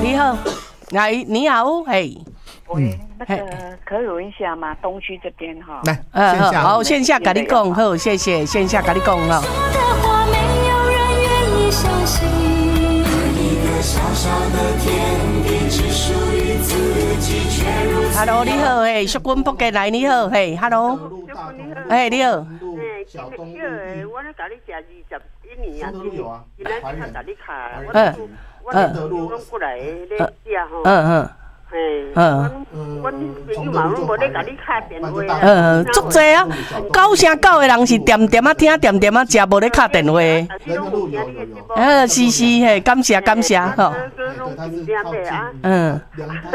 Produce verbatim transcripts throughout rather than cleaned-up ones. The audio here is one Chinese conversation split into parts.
你好，来，你好，嘿。 喂，那个可以问一下吗？东区这边哈。 来， 呃， 线下好，线下跟你讲，好，谢谢，线下跟你讲哈。Hello， 你好，嘿，淑君福建来，你好，嘿 ，Hello， 哎，你好。 小东路，我咧甲你食二十一年啊， 都有啊， 今仔日甲你卡，我我我拢过来咧食吼。 嗯嗯。 嘿，嗯，我朋友嘛拢无咧甲你敲电话啊。 嗯，足济啊，九成九的人是点点啊听，点点啊食，无咧敲电话。呃，是是嘿，感谢感谢吼。嗯。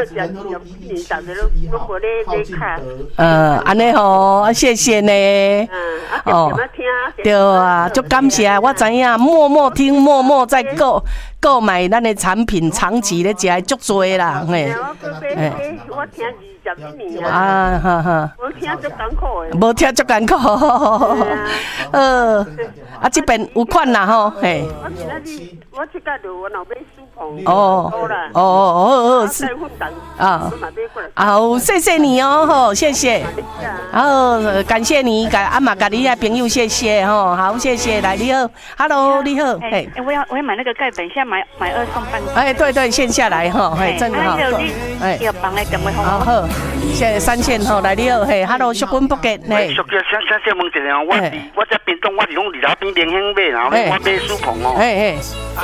呃，安尼吼，谢谢呢。哦，对啊，足感谢，我知影，默默听，默默在购购买咱的产品，长期咧食足多啦，嘿。 哎，我听二十一年啊，啊哈哈， 无听足艰苦的， 无听足艰苦，呃，啊这边有款啦吼，嘿。 我今仔日我即个就我老买书棚， 哦，哦哦哦，是啊，好，谢谢你哦，吼，谢谢，好，感谢你，感阿妈，感你的朋友，谢谢吼，好，谢谢，来你好 ，Hello， 你好， 哎，我要我要买那个钙粉，现在买买二送半， 哎，对对，线下来哈，嘿，真的好， 哎，要帮来电话号码， 好，现在三线吼，来你好，嘿 ，Hello， 淑君福建，嘿， 淑君，想想想问一下，我我这边东我是讲二楼边连兴买，然后我买书棚哦， 嘿嘿。